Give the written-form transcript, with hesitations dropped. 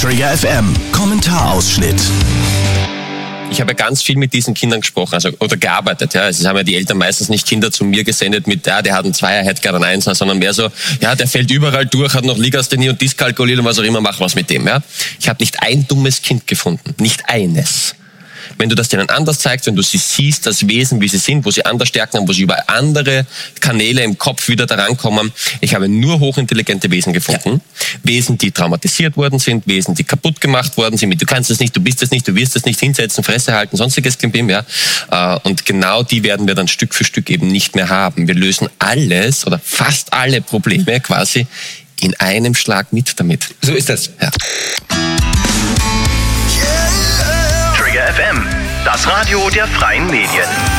Trigger FM Kommentarausschnitt. Ich habe ja ganz viel mit diesen Kindern gesprochen, oder gearbeitet. Ja. Es haben ja die Eltern meistens nicht Kinder zu mir gesendet mit, der hat einen Zweier, hätte gerne einen Einser, sondern mehr so, der fällt überall durch, hat noch Legasthenie und Dyskalkulie und was auch immer, mach was mit dem. Ja. Ich habe nicht ein dummes Kind gefunden, nicht eines. Wenn du das denen anders zeigst, wenn du sie siehst, das Wesen, wie sie sind, wo sie andere Stärken haben, wo sie über andere Kanäle im Kopf wieder daran kommen. Ich habe nur hochintelligente Wesen gefunden. Ja. Wesen, die traumatisiert worden sind, Wesen, die kaputt gemacht worden sind, mit du kannst es nicht, du bist es nicht, du wirst es nicht, hinsetzen, Fresse halten, sonstiges Klimbim, ja. Und genau die werden wir dann Stück für Stück eben nicht mehr haben. Wir lösen alles oder fast alle Probleme quasi in einem Schlag mit damit. So ist das. Ja. Trigger FM, das Radio der freien Medien.